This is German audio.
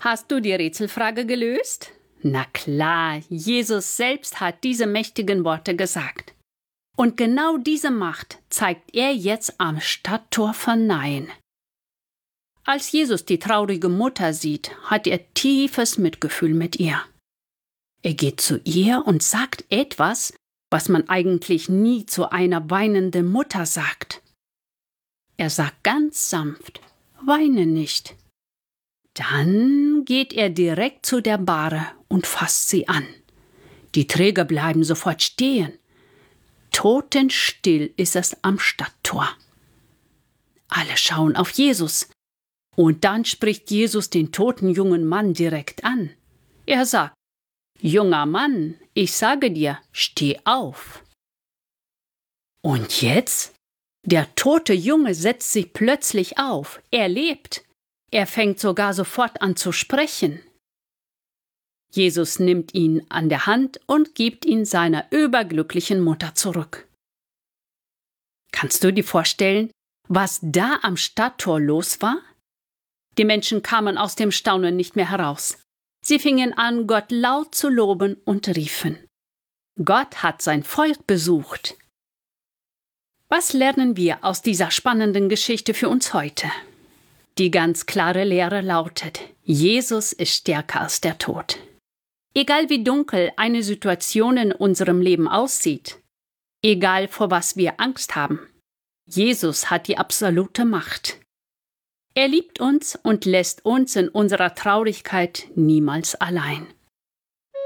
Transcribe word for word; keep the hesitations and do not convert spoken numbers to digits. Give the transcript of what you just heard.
Hast du die Rätselfrage gelöst? Na klar, Jesus selbst hat diese mächtigen Worte gesagt. Und genau diese Macht zeigt er jetzt am Stadttor von Nain. Als Jesus die traurige Mutter sieht, hat er tiefes Mitgefühl mit ihr. Er geht zu ihr und sagt etwas, was man eigentlich nie zu einer weinenden Mutter sagt. Er sagt ganz sanft: Weine nicht. Dann geht er direkt zu der Bahre und fasst sie an. Die Träger bleiben sofort stehen. Totenstill ist es am Stadttor. Alle schauen auf Jesus. Und dann spricht Jesus den toten jungen Mann direkt an. Er sagt: Junger Mann, ich sage dir, steh auf. Und jetzt? Der tote Junge setzt sich plötzlich auf. Er lebt. Er fängt sogar sofort an zu sprechen. Jesus nimmt ihn an der Hand und gibt ihn seiner überglücklichen Mutter zurück. Kannst du dir vorstellen, was da am Stadttor los war? Die Menschen kamen aus dem Staunen nicht mehr heraus. Sie fingen an, Gott laut zu loben und riefen: Gott hat sein Volk besucht. Was lernen wir aus dieser spannenden Geschichte für uns heute? Die ganz klare Lehre lautet: Jesus ist stärker als der Tod. Egal wie dunkel eine Situation in unserem Leben aussieht, egal vor was wir Angst haben, Jesus hat die absolute Macht. Er liebt uns und lässt uns in unserer Traurigkeit niemals allein.